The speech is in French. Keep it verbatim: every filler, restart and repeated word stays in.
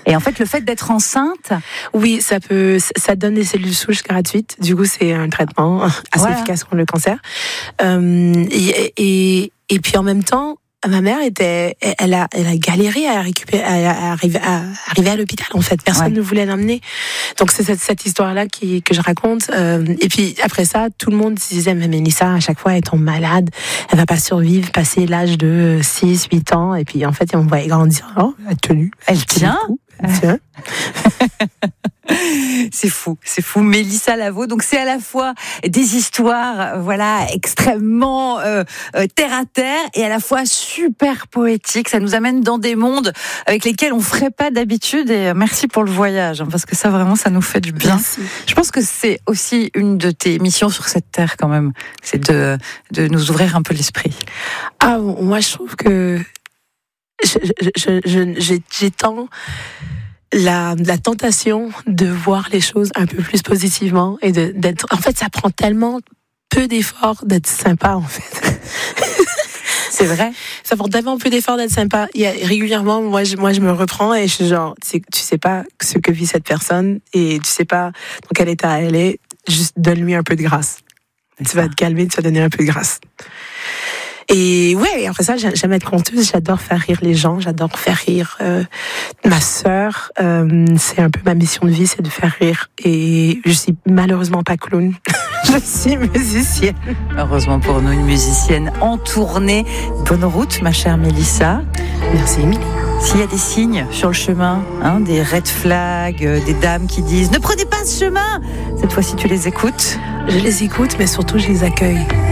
Et en fait, le fait d'être enceinte, oui, ça peut, ça donne des cellules souches gratuites. Du coup, c'est un traitement assez voilà. efficace contre le cancer. Euh, et, et, et puis en même temps, ma mère était, elle a, elle a galéré à récupérer, à arriver à, arriver à l'hôpital en fait. Personne ouais. ne voulait l'emmener. Donc c'est cette, cette histoire-là qui, que je raconte. Euh, et puis après ça, tout le monde se disait, mais Mélissa, à chaque fois, elle tombe malade, elle va pas survivre, passer l'âge de six, huit ans. Et puis en fait, on voit grandir. Oh, elle a tenu, elle tient. Elle tient. C'est fou, c'est fou. Mélissa Lavo, donc c'est à la fois des histoires, voilà, extrêmement euh, euh, terre à terre et à la fois super poétiques. Ça nous amène dans des mondes avec lesquels on ferait pas d'habitude. Et merci pour le voyage, hein, parce que ça vraiment, ça nous fait du bien. Merci. Je pense que c'est aussi une de tes missions sur cette terre quand même, c'est de de nous ouvrir un peu l'esprit. Ah, moi je trouve que je, je, je, je, j'ai, j'ai tant La, la tentation de voir les choses un peu plus positivement et de, d'être. En fait, ça prend tellement peu d'efforts d'être sympa, en fait. C'est vrai. Ça prend tellement peu d'efforts d'être sympa. Il y a, régulièrement, moi je, moi, je me reprends et je suis genre, tu sais, tu sais pas ce que vit cette personne et tu sais pas dans quel état elle est. Juste donne-lui un peu de grâce. C'est tu ça. Vas te calmer, tu vas donner un peu de grâce. Et ouais, après ça, j'aime être conteuse, j'adore faire rire les gens, j'adore faire rire euh, ma sœur. Euh, c'est un peu ma mission de vie, c'est de faire rire. Et je suis malheureusement pas clown, je suis musicienne. Heureusement pour nous, une musicienne en tournée. Bonne route, ma chère Mélissa. Merci, Émilie. S'il y a des signes sur le chemin, hein, des red flags, euh, des dames qui disent « Ne prenez pas ce chemin !» Cette fois-ci, tu les écoutes ? Je les écoute, mais surtout, je les accueille.